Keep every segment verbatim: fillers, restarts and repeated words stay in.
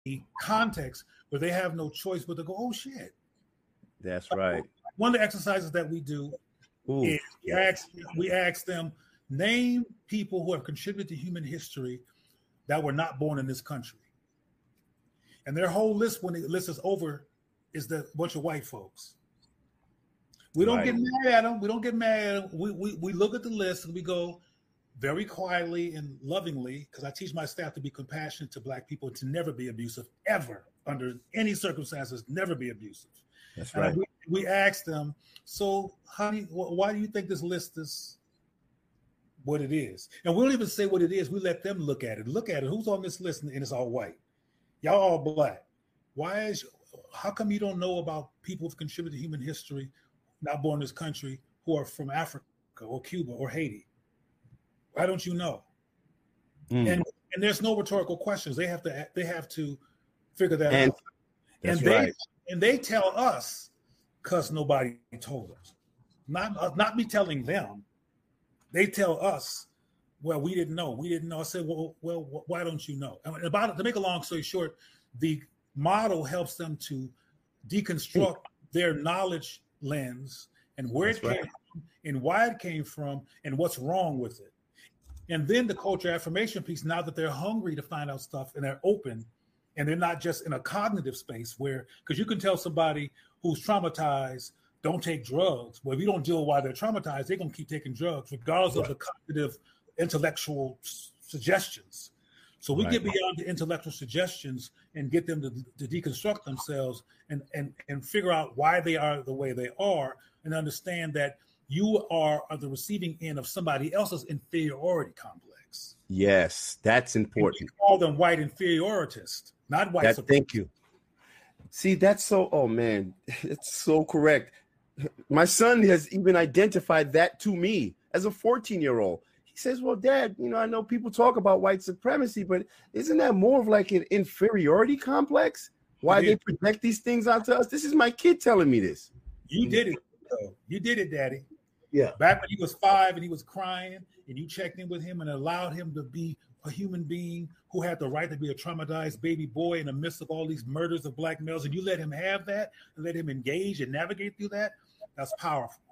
context where they have no choice but to go, oh shit. That's right. One of the exercises that we do Ooh, is we ask, we ask them, name people who have contributed to human history that were not born in this country. And their whole list, when the list is over, is the bunch of white folks. We don't right. get mad at them. We don't get mad at them. We, we, we look at the list and we go very quietly and lovingly, because I teach my staff to be compassionate to Black people and to never be abusive, ever, under any circumstances, never be abusive. That's right. And we, we ask them, so how do you, why do you think this list is what it is? And we don't even say what it is. We let them look at it. Look at it. Who's on this list? And it's all white. Y'all all Black. Why is, how come you don't know about people who've contributed to human history, not born in this country, who are from Africa or Cuba or Haiti? Why don't you know? Mm. And and there's no rhetorical questions. They have to they have to figure that and, out. And they right. and they tell us because nobody told us. Not not me telling them. They tell us, well, we didn't know. We didn't know. I said, well, well, why don't you know? And about to make a long story short, the model helps them to deconstruct mm. their knowledge lens and where That's it came right. from and why it came from and what's wrong with it. And then the culture affirmation piece, now that they're hungry to find out stuff and they're open and they're not just in a cognitive space where, because you can tell somebody who's traumatized, don't take drugs. Well, if you don't deal with why they're traumatized, they're going to keep taking drugs regardless right. of the cognitive intellectual s- suggestions. So we right. get beyond the intellectual suggestions and get them to, to deconstruct themselves and, and, and figure out why they are the way they are and understand that you are at the receiving end of somebody else's inferiority complex. Yes, that's important. We call them white inferioritists, not white that, thank you. See, that's so, oh man, it's so correct. My son has even identified that to me as a fourteen-year-old. He says, well, Dad, you know, I know people talk about white supremacy, but isn't that more of like an inferiority complex? Why they project these things onto us? This is my kid telling me this. You did it, though. You did it, Daddy. Yeah. Back when he was five and he was crying and you checked in with him and allowed him to be a human being who had the right to be a traumatized baby boy in the midst of all these murders of Black males, and you let him have that and let him engage and navigate through that, that's powerful.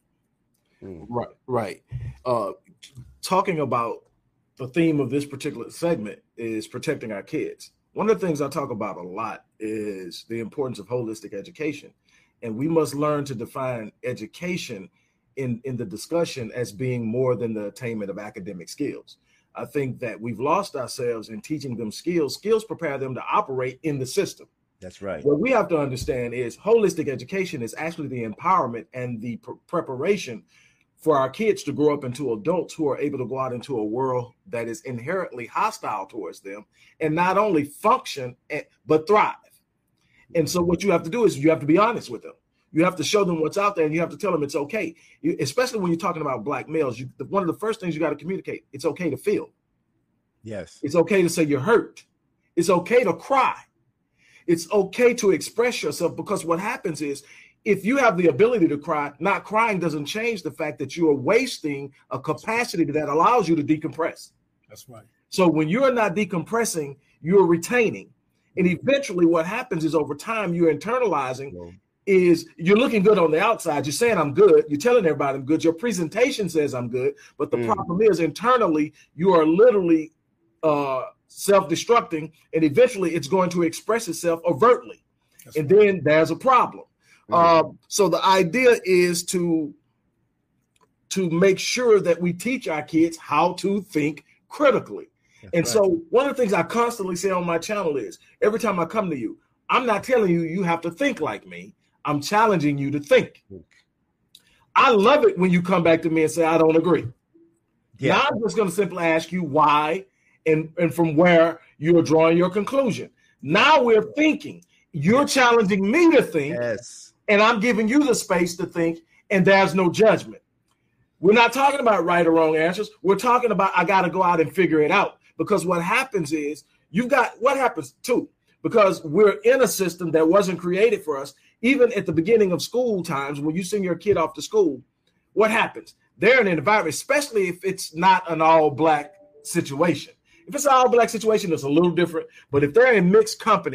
Right, right. Uh, talking about the theme of this particular segment is protecting our kids. One of the things I talk about a lot is the importance of holistic education. And we must learn to define education in, in the discussion as being more than the attainment of academic skills. I think that we've lost ourselves in teaching them skills. Skills prepare them to operate in the system. That's right. What we have to understand is holistic education is actually the empowerment and the pr- preparation for our kids to grow up into adults who are able to go out into a world that is inherently hostile towards them and not only function, but thrive. And so what you have to do is you have to be honest with them. You have to show them what's out there and you have to tell them it's okay. You, especially when you're talking about Black males, you, one of the first things you got to communicate, it's okay to feel. Yes. It's okay to say you're hurt. It's okay to cry. It's okay to express yourself, because what happens is if you have the ability to cry, not crying doesn't change the fact that you are wasting a capacity that allows you to decompress. That's right. So when you're not decompressing, you're retaining. And eventually what happens is over time you're internalizing. Well, is you're looking good on the outside. You're saying I'm good. You're telling everybody I'm good. Your presentation says I'm good. But the mm. problem is internally, you are literally uh, self-destructing, and eventually it's going to express itself overtly. That's and right. then there's a problem. Mm. Uh, so the idea is to, to make sure that we teach our kids how to think critically. That's and right. so one of the things I constantly say on my channel is every time I come to you, I'm not telling you you have to think like me. I'm challenging you to think. I love it when you come back to me and say, I don't agree. Yeah. Now I'm just going to simply ask you why and, and from where you're drawing your conclusion. Now we're thinking. You're challenging me to think, yes. and I'm giving you the space to think, and there's no judgment. We're not talking about right or wrong answers. We're talking about I got to go out and figure it out. Because what happens is you've got what happens too, because we're in a system that wasn't created for us. Even at the beginning of school times, when you send your kid off to school, what happens? They're in an environment, especially if it's not an all Black situation. If it's an all black situation, it's a little different. But if they're in mixed company,